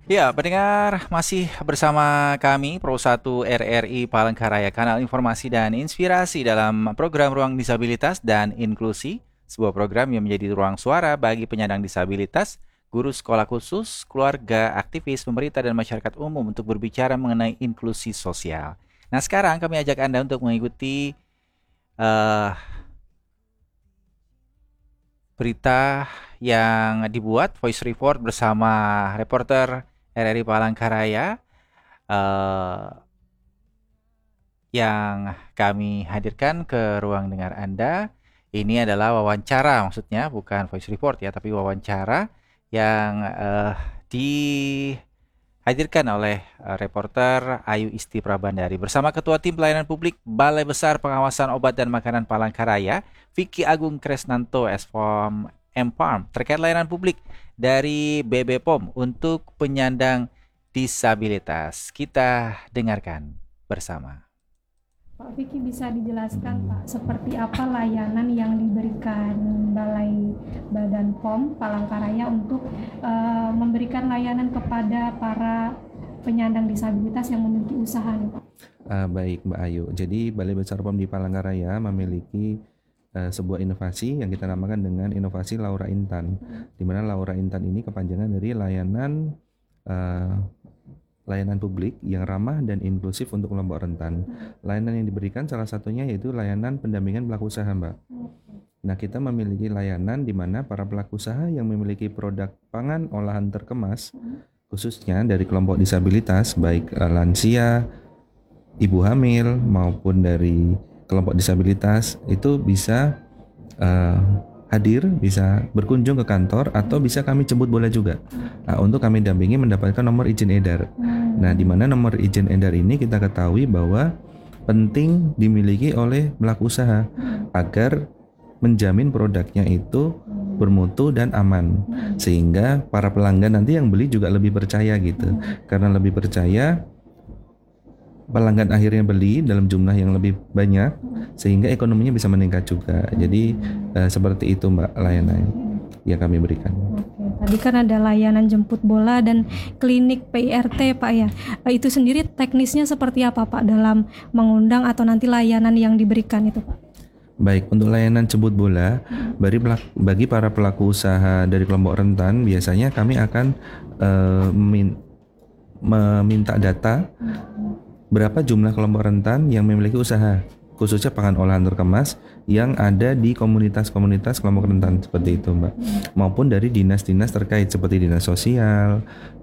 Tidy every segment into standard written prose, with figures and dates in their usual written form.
Ya, pendengar masih bersama kami Pro 1 RRI Palangkaraya, kanal informasi dan inspirasi dalam program Ruang Disabilitas dan Inklusi, sebuah program yang menjadi ruang suara bagi penyandang disabilitas, guru sekolah khusus, keluarga, aktivis, pemerintah, dan masyarakat umum untuk berbicara mengenai inklusi sosial. Nah, sekarang kami ajak Anda untuk mengikuti eh, berita yang dibuat Voice Report bersama reporter RRI Palangkaraya eh, yang kami hadirkan ke ruang dengar Anda. Ini adalah wawancara, maksudnya bukan voice report ya, tapi wawancara yang dihadirkan oleh reporter Ayu Isti Prabandari bersama Ketua Tim Pelayanan Publik Balai Besar Pengawasan Obat dan Makanan Palangkaraya, Vicky Agung Kresnanto, SPOM Farm, terkait layanan publik dari BB POM untuk penyandang disabilitas. Kita dengarkan bersama. Pak Vicky, bisa dijelaskan Pak seperti apa layanan yang diberikan Balai Badan POM Palangkaraya untuk memberikan layanan kepada para penyandang disabilitas yang memiliki usaha nih Pak? Baik Mbak Ayu, jadi Balai Besar POM di Palangkaraya memiliki sebuah inovasi yang kita namakan dengan inovasi Laura Intan, di mana Laura Intan ini kepanjangan dari layanan publik yang ramah dan inklusif untuk kelompok rentan. Layanan yang diberikan salah satunya yaitu layanan pendampingan pelaku usaha, Mbak. Nah, kita memiliki layanan di mana para pelaku usaha yang memiliki produk pangan olahan terkemas, khususnya dari kelompok disabilitas, baik lansia, ibu hamil, maupun dari kelompok disabilitas, itu bisa hadir, bisa berkunjung ke kantor, atau bisa kami jemput bola juga. Nah, untuk kami dampingi mendapatkan nomor izin edar. Nah, di mana nomor izin edar ini kita ketahui bahwa penting dimiliki oleh pelaku usaha agar menjamin produknya itu bermutu dan aman, sehingga para pelanggan nanti yang beli juga lebih percaya gitu. Karena lebih percaya, pelanggan akhirnya beli dalam jumlah yang lebih banyak, sehingga ekonominya bisa meningkat juga. Jadi seperti itu Mbak layanan yang kami berikan. Oke, tadi kan ada layanan jemput bola dan klinik PIRT Pak ya. Itu sendiri teknisnya seperti apa Pak dalam mengundang atau nanti layanan yang diberikan itu Pak? Baik, untuk layanan jemput bola bagi para pelaku usaha dari kelompok rentan, biasanya kami akan meminta data berapa jumlah kelompok rentan yang memiliki usaha, khususnya pangan olahan terkemas yang ada di komunitas-komunitas kelompok rentan seperti itu Mbak, maupun dari dinas-dinas terkait seperti dinas sosial,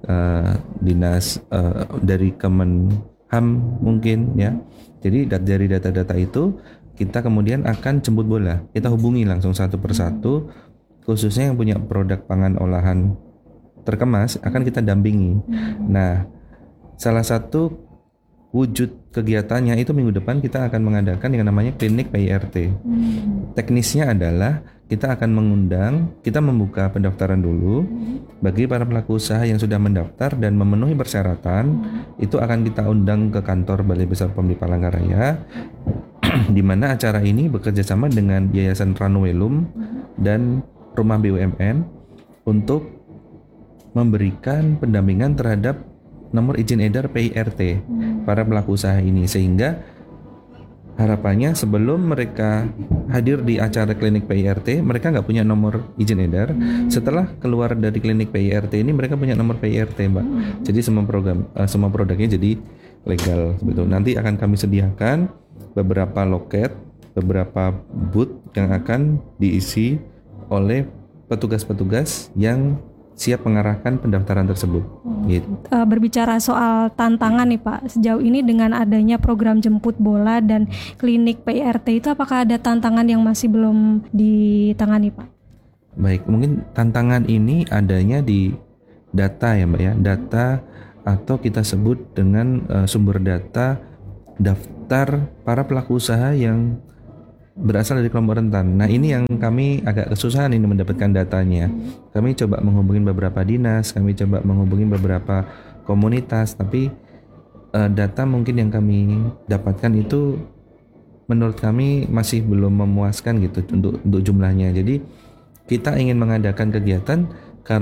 dinas dari Kemenham mungkin ya. Jadi dari data-data itu kita kemudian akan jemput bola, kita hubungi langsung satu persatu, khususnya yang punya produk pangan olahan terkemas akan kita dampingi. Nah, salah satu wujud kegiatannya itu minggu depan kita akan mengadakan yang namanya klinik PIRT. Teknisnya adalah kita akan kita membuka pendaftaran dulu bagi para pelaku usaha yang sudah mendaftar dan memenuhi persyaratan. Itu akan kita undang ke kantor Balai Besar POM di Palangkaraya, di mana acara ini bekerja sama dengan Yayasan Ranuelum dan Rumah BUMN untuk memberikan pendampingan terhadap nomor izin edar PIRT para pelaku usaha ini, sehingga harapannya sebelum mereka hadir di acara klinik PIRT mereka nggak punya nomor izin edar. Setelah keluar dari klinik PIRT ini mereka punya nomor PIRT Mbak. Jadi semua produknya jadi legal begitu. Nanti akan kami sediakan beberapa loket, beberapa booth yang akan diisi oleh petugas-petugas yang siap mengarahkan pendaftaran tersebut. Gitu. Berbicara soal tantangan nih Pak, sejauh ini dengan adanya program jemput bola dan klinik PIRT itu apakah ada tantangan yang masih belum ditangani Pak? Baik, mungkin tantangan ini adanya di data ya Mbak ya, data atau kita sebut dengan sumber data daftar para pelaku usaha yang berasal dari kelompok rentan. Nah, ini yang kami agak kesusahan ini mendapatkan datanya. Kami coba menghubungi beberapa dinas, kami coba menghubungi beberapa komunitas, tapi data mungkin yang kami dapatkan itu menurut kami masih belum memuaskan gitu untuk jumlahnya. Jadi kita ingin mengadakan kegiatan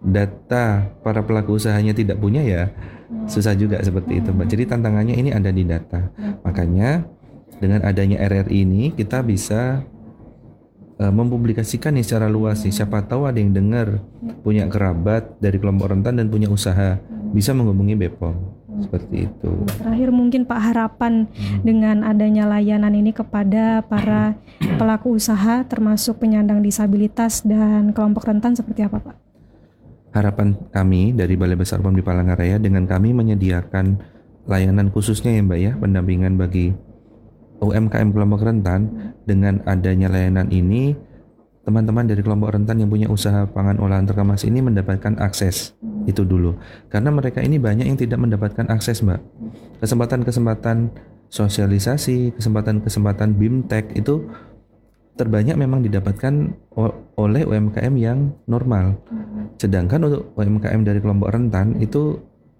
data para pelaku usahanya tidak punya ya susah juga seperti itu Mbak. Jadi tantangannya ini ada di data. Makanya dengan adanya RRI ini kita bisa mempublikasikan nih secara luas nih. Siapa tahu ada yang dengar punya kerabat dari kelompok rentan dan punya usaha, bisa menghubungi BPOM. Seperti itu. Terakhir mungkin Pak, harapan dengan adanya layanan ini kepada para pelaku usaha termasuk penyandang disabilitas dan kelompok rentan seperti apa Pak? Harapan kami dari Balai Besar POM di Palangkaraya dengan kami menyediakan layanan khususnya ya Mbak ya, pendampingan bagi UMKM kelompok rentan. Dengan adanya layanan ini, teman-teman dari kelompok rentan yang punya usaha pangan olahan terkemas ini mendapatkan akses. Itu dulu, karena mereka ini banyak yang tidak mendapatkan akses Mbak. Kesempatan-kesempatan sosialisasi, kesempatan-kesempatan BIMTEK itu terbanyak memang didapatkan oleh UMKM yang normal. Sedangkan untuk UMKM dari kelompok rentan itu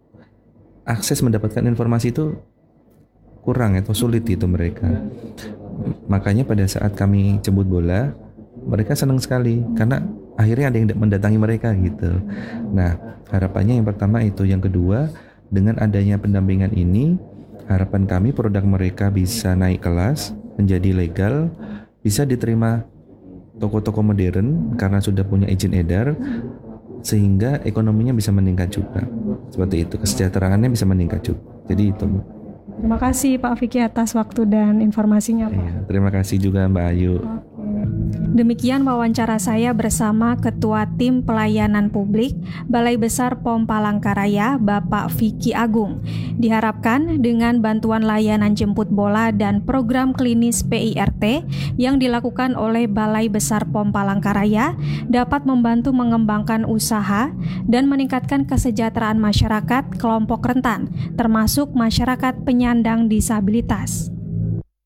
akses mendapatkan informasi itu kurang atau sulit itu mereka. Makanya pada saat kami jemput bola, mereka senang sekali karena akhirnya ada yang mendatangi mereka gitu. Nah, harapannya yang pertama itu, yang kedua dengan adanya pendampingan ini, harapan kami produk mereka bisa naik kelas, menjadi legal, bisa diterima toko-toko modern karena sudah punya izin edar, sehingga ekonominya bisa meningkat juga. Seperti itu, kesejahteraannya bisa meningkat juga. Jadi itu. Terima kasih Pak Vicky atas waktu dan informasinya Pak. Iya, terima kasih juga Mbak Ayu. Demikian wawancara saya bersama Ketua Tim Pelayanan Publik Balai Besar POM Palangkaraya, Bapak Vicky Agung. Diharapkan dengan bantuan layanan jemput bola dan program klinis PIRT yang dilakukan oleh Balai Besar POM Palangkaraya dapat membantu mengembangkan usaha dan meningkatkan kesejahteraan masyarakat kelompok rentan, termasuk masyarakat penyandang disabilitas.